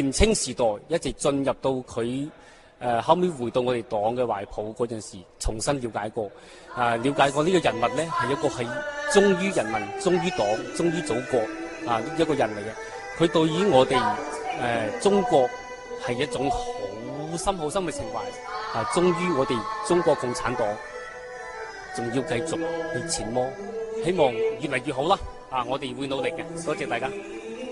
元清時代一直進入到佢後尾回到我哋黨嘅懷抱嗰陣時，重新了解過了解過呢個人物咧係一個係忠於人民、忠於黨、忠於祖國一個人嚟嘅。佢對於我哋中國係一種好深好深嘅情懷忠於我哋中國共產黨，仲要繼續去前摸，希望越嚟越好啦！我哋會努力嘅，多謝大家。